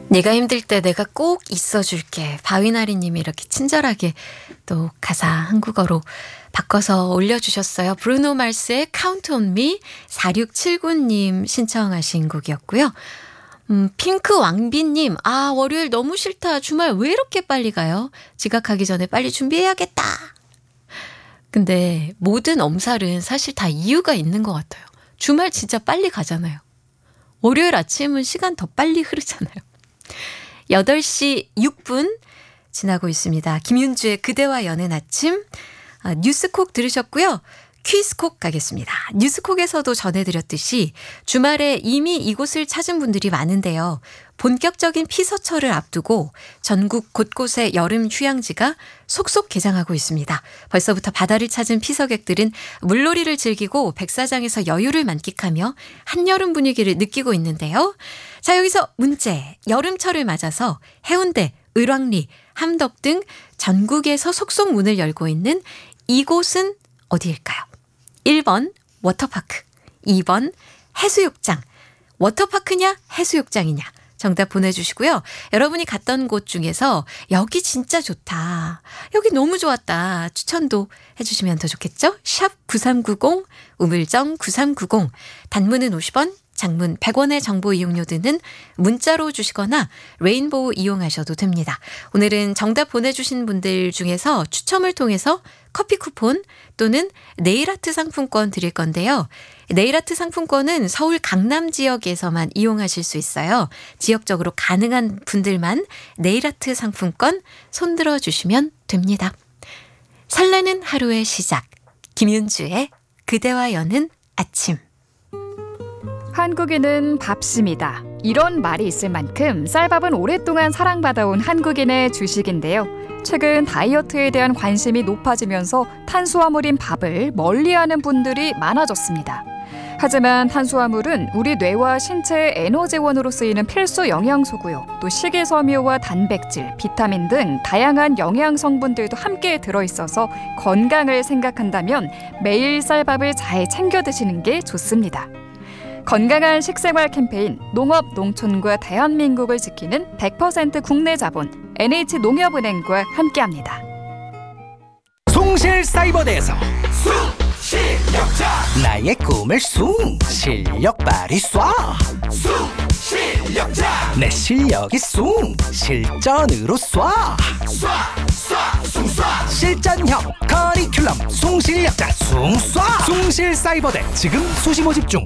네가 힘들 때 내가 꼭 있어줄게. 바위나리님이 이렇게 친절하게 또 가사 한국어로 바꿔서 올려주셨어요. 브루노 마스의 Count on Me 4679님 신청하신 곡이었고요. 핑크 왕비님, 월요일 너무 싫다. 주말 왜 이렇게 빨리 가요? 지각하기 전에 빨리 준비해야겠다. 근데 모든 엄살은 사실 다 이유가 있는 것 같아요. 주말 진짜 빨리 가잖아요. 월요일 아침은 시간 더 빨리 흐르잖아요. 8시 6분 지나고 있습니다. 김윤주의 그대와 여는 아침, 뉴스콕 들으셨고요. 퀴즈콕 가겠습니다. 뉴스콕에서도 전해드렸듯이 주말에 이미 이곳을 찾은 분들이 많은데요. 본격적인 피서철을 앞두고 전국 곳곳의 여름 휴양지가 속속 개장하고 있습니다. 벌써부터 바다를 찾은 피서객들은 물놀이를 즐기고 백사장에서 여유를 만끽하며 한여름 분위기를 느끼고 있는데요. 자, 여기서 문제. 여름철을 맞아서 해운대, 을왕리, 함덕 등 전국에서 속속 문을 열고 있는 이곳은 어디일까요? 1번 워터파크, 2번 해수욕장. 워터파크냐 해수욕장이냐 정답 보내주시고요. 여러분이 갔던 곳 중에서 여기 진짜 좋다, 여기 너무 좋았다 추천도 해주시면 더 좋겠죠. 샵 9390 우물정 9390 단문은 50원, 장문 100원의 정보 이용료 드는 문자로 주시거나 레인보우 이용하셔도 됩니다. 오늘은 정답 보내주신 분들 중에서 추첨을 통해서 커피 쿠폰 또는 네일아트 상품권 드릴 건데요. 네일아트 상품권은 서울 강남 지역에서만 이용하실 수 있어요. 지역적으로 가능한 분들만 네일아트 상품권 손들어 주시면 됩니다. 설레는 하루의 시작, 김윤주의 그대와 여는 아침. 한국인은 밥심이다. 이런 말이 있을 만큼 쌀밥은 오랫동안 사랑받아온 한국인의 주식인데요. 최근 다이어트에 대한 관심이 높아지면서 탄수화물인 밥을 멀리하는 분들이 많아졌습니다. 하지만 탄수화물은 우리 뇌와 신체의 에너지원으로 쓰이는 필수 영양소고요. 또 식이섬유와 단백질, 비타민 등 다양한 영양 성분들도 함께 들어있어서 건강을 생각한다면 매일 쌀밥을 잘 챙겨 드시는 게 좋습니다. 건강한 식생활 캠페인 농업, 농촌과 대한민국을 지키는 100% 국내 자본 NH농협은행과 함께합니다. 송실사이버대에서 숭실력자, 나의 꿈을 숭실력 발휘 쏴 숭실력자, 내 실력이 숭실전으로 쏴 실전형 커리큘럼 숭실력자 숭쏴. 송실사이버대 지금 수시 모집 중.